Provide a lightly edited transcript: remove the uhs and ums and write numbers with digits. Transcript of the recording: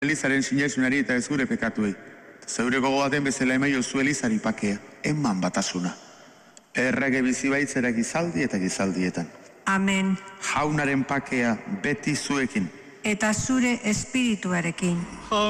Elizaren sinesunari eta ez gure pekatuei. Zeure gogoa den bezala emaio zu Elizari pakea, eman batasuna. Errege bizi baitzera gizaldi eta gizaldietan. Amen. Jaunaren pakea beti zuekin. Eta zure espirituarekin.